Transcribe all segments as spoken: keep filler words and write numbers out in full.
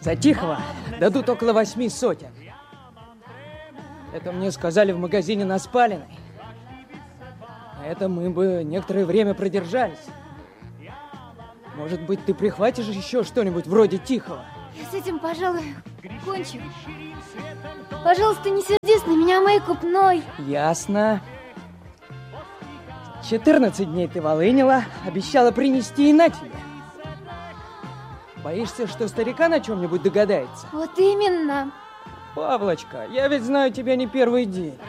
За Тихого дадут около восьми сотен. Это мне сказали в магазине на Спалиной. А это мы бы некоторое время продержались. Может быть, ты прихватишь еще что-нибудь вроде Тихого? Я с этим, пожалуй, кончу. Пожалуйста, не сердись на меня, мой купной. Ясно. четырнадцать дней ты волынила, обещала принести и на тебе. Боишься, что старикан о чем-нибудь догадается? Вот именно. Павлочка, я ведь знаю тебя не первый день.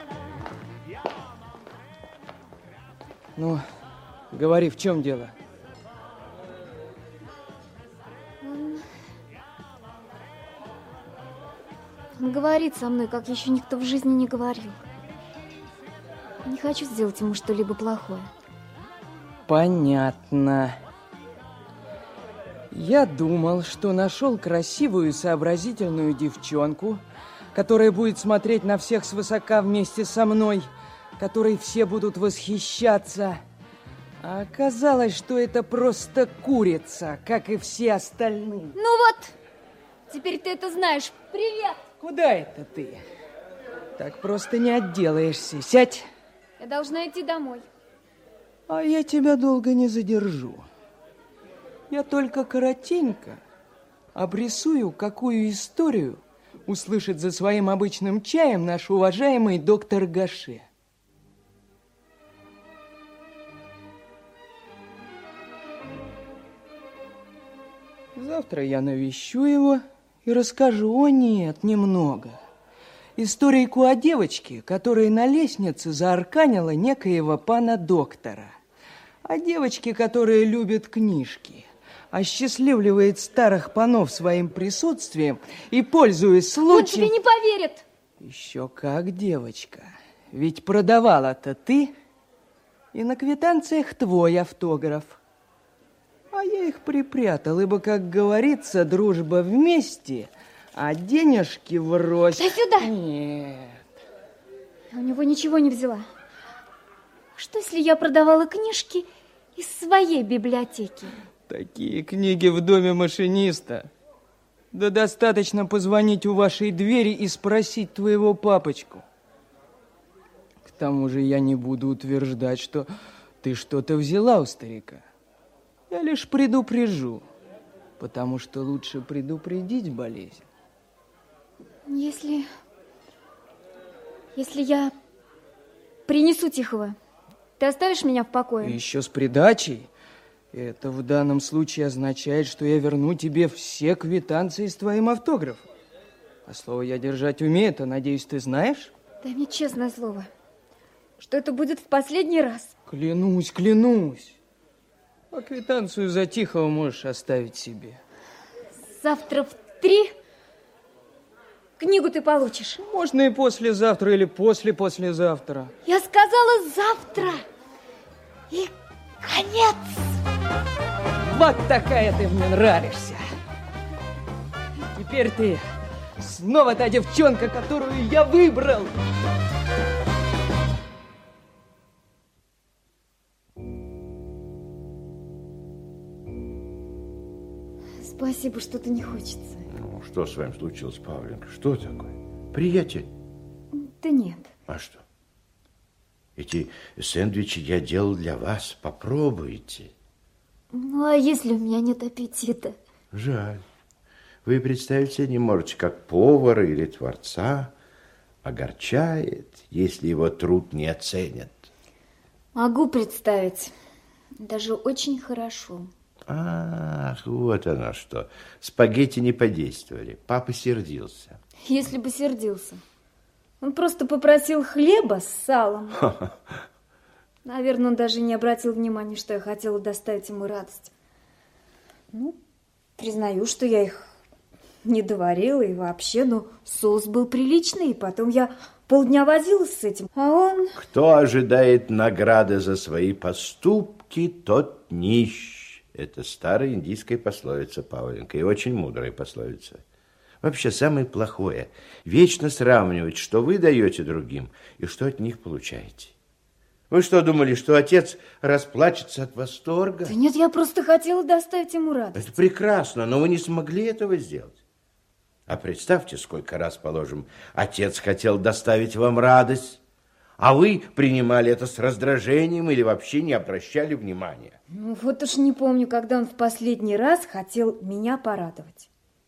Ну, говори, в чем дело? Он... Он говорит со мной, как еще никто в жизни не говорил. Не хочу сделать ему что-либо плохое. Понятно. Я думал, что нашел красивую и сообразительную девчонку, которая будет смотреть на всех свысока вместе со мной, которой все будут восхищаться. А оказалось, что это просто курица, как и все остальные. Ну вот, теперь ты это знаешь. Привет! Куда это ты? Так просто не отделаешься. Сядь. Я должна идти домой. А я тебя долго не задержу. Я только коротенько обрисую, какую историю услышит за своим обычным чаем наш уважаемый доктор Гаше. Завтра я навещу его и расскажу, о нет, немного. Историйку о девочке, которая на лестнице заарканила некоего пана доктора. О девочке, которая любит книжки, осчастливливает старых панов своим присутствием и, пользуясь случаем... Он тебе не поверит. Еще как, девочка. Ведь продавала-то ты, и на квитанциях твой автограф. А я их припрятал, ибо, как говорится, дружба вместе, а денежки врозь. Дай сюда. Нет. Я у него ничего не взяла. Что, если я продавала книжки из своей библиотеки? Такие книги в доме машиниста. Да достаточно позвонить у вашей двери и спросить твоего папочку. К тому же я не буду утверждать, что ты что-то взяла у старика. Я лишь предупрежу, потому что лучше предупредить болезнь. Если... Если я принесу Тихого, ты оставишь меня в покое? Еще с придачей? Это в данном случае означает, что я верну тебе все квитанции с твоим автографом. А слово я держать умею, это, надеюсь, ты знаешь? Дай мне честное слово, что это будет в последний раз. Клянусь, клянусь. А квитанцию за Тихого можешь оставить себе. Завтра в три книгу ты получишь. Можно и послезавтра, или после-послезавтра. Я сказала завтра. И конец. Вот такая ты мне нравишься. Теперь ты снова та девчонка, которую я выбрал. Спасибо, что-то не хочется. Ну, что с вами случилось, Павленька? Что такое? Приятель? Да нет. А что? Эти сэндвичи я делал для вас. Попробуйте. Ну, а если у меня нет аппетита? Жаль. Вы представить себе не можете, как повара или творца огорчает, если его труд не оценят. Могу представить. Даже очень хорошо. Ах, вот оно что. Спагетти не подействовали. Папа сердился. Если бы сердился. Он просто попросил хлеба с салом. Наверное, он даже не обратил внимания, что я хотела доставить ему радость. Ну, признаю, что я их не доварила и вообще, но соус был приличный, и потом я полдня возилась с этим, а он... Кто ожидает награды за свои поступки, тот нищ. Это старая индийская пословица, Павленька, и очень мудрая пословица. Вообще, самое плохое – вечно сравнивать, что вы даете другим и что от них получаете. Вы что, думали, что отец расплачется от восторга? Да нет, я просто хотела доставить ему радость. Это прекрасно, но вы не смогли этого сделать. А представьте, сколько раз, положим, отец хотел доставить вам радость, а вы принимали это с раздражением или вообще не обращали внимания. Ну, вот уж не помню, когда он в последний раз хотел меня порадовать.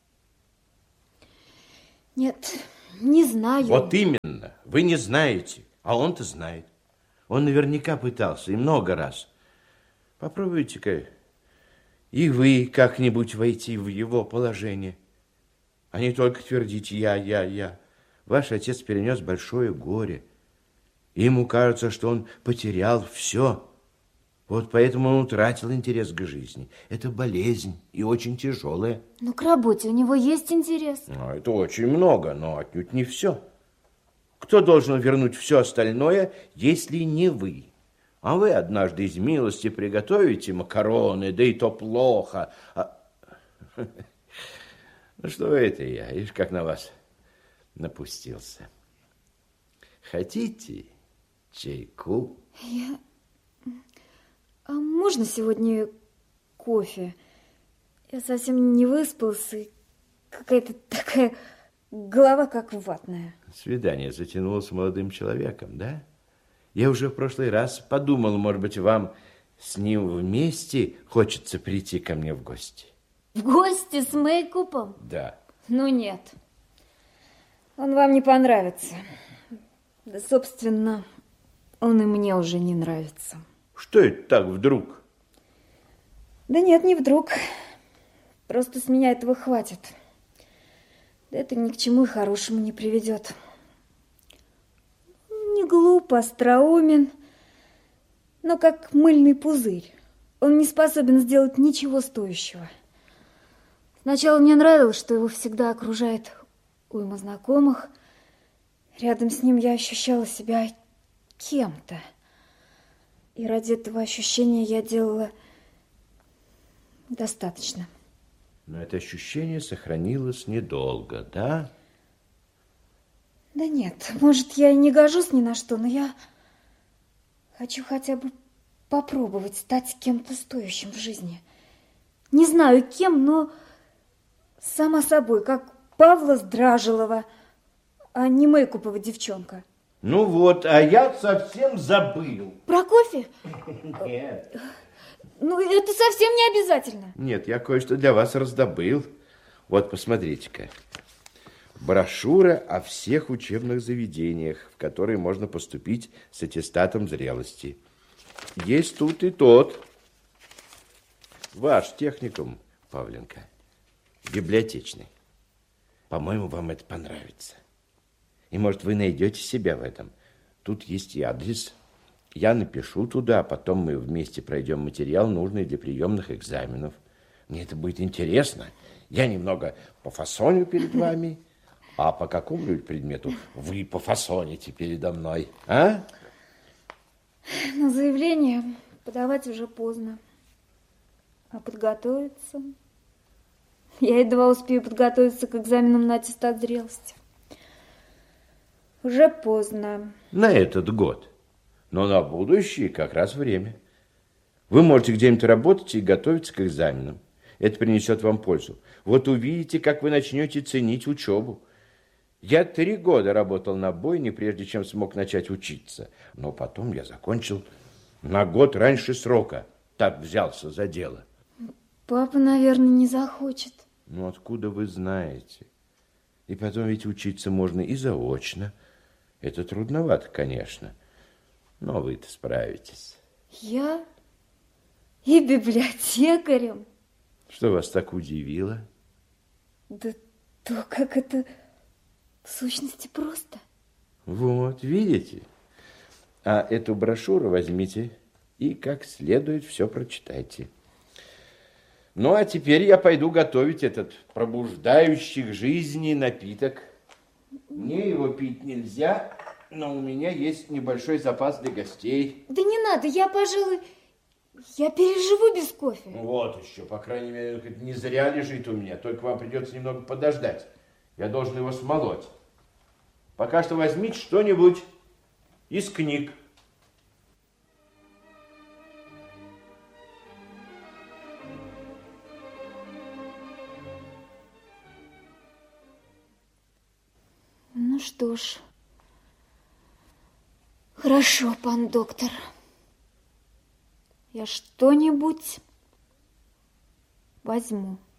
Нет, не знаю. Вот именно, вы не знаете, а он-то знает. Он наверняка пытался и много раз. Попробуйте-ка и вы как-нибудь войти в его положение, а не только твердить «я, я, я». Ваш отец перенес большое горе. Ему кажется, что он потерял все. Вот поэтому он утратил интерес к жизни. Это болезнь и очень тяжелая. Ну, к работе у него есть интерес. Ну, это очень много, но отнюдь не все. Кто должен вернуть все остальное, если не вы? А вы однажды из милости приготовите макароны, да и то плохо. А... Ну, что это я? Видишь, как на вас напустился. Хотите чайку? Я... А можно сегодня кофе? Я совсем не выспался, и какая-то такая голова как ватная. Свидание затянулось с молодым человеком, да? Я уже в прошлый раз подумал, может быть, вам с ним вместе хочется прийти ко мне в гости. В гости с Мэйкупом? Да. Ну, нет. Он вам не понравится. Да, собственно, он и мне уже не нравится. Что это так вдруг? Да нет, не вдруг. Просто с меня этого хватит. Да это ни к чему и хорошему не приведет. Не глуп, остроумен, но как мыльный пузырь. Он не способен сделать ничего стоящего. Сначала мне нравилось, что его всегда окружает уйма знакомых. Рядом с ним я ощущала себя кем-то. И ради этого ощущения я делала достаточно. Но это ощущение сохранилось недолго, да? Да нет, может, я и не гожусь ни на что, но я хочу хотя бы попробовать стать кем-то стоящим в жизни. Не знаю кем, но сама собой, как Павла Здражилова, а не Мэйкупова девчонка. Ну вот, а я совсем забыл. Про кофе? Нет. Ну, это совсем не обязательно. Нет, я кое-что для вас раздобыл. Вот, посмотрите-ка. Брошюра о всех учебных заведениях, в которые можно поступить с аттестатом зрелости. Есть тут и тот. Ваш техникум, Павленко, библиотечный. По-моему, вам это понравится. И, может, вы найдете себя в этом. Тут есть и адрес. Я напишу туда, а потом мы вместе пройдем материал, нужный для приемных экзаменов. Мне это будет интересно. Я немного пофасоню перед вами, а по какому-нибудь предмету вы пофасоните передо мной, а? Но заявление подавать уже поздно. А подготовиться? Я едва успею подготовиться к экзаменам на аттестат зрелости. Уже поздно. На этот год. Но на будущее как раз время. Вы можете где-нибудь работать и готовиться к экзаменам. Это принесет вам пользу. Вот увидите, как вы начнете ценить учебу. Я три года работал на бойне, прежде чем смог начать учиться. Но потом я закончил на год раньше срока. Так взялся за дело. Папа, наверное, не захочет. Ну, откуда вы знаете? И потом ведь учиться можно и заочно. Это трудновато, конечно. Но вы-то справитесь. Я? И библиотекарем? Что вас так удивило? Да то, как это в сущности просто. Вот, видите? А эту брошюру возьмите и как следует все прочитайте. Ну, а теперь я пойду готовить этот пробуждающий к жизни напиток. Мне его пить нельзя, но у меня есть небольшой запас для гостей. Да не надо, я, пожалуй, я переживу без кофе. Вот еще, по крайней мере, не зря лежит у меня, только вам придется немного подождать. Я должен его смолоть. Пока что возьмите что-нибудь из книг. что ж, хорошо, пан доктор. Я что-нибудь возьму.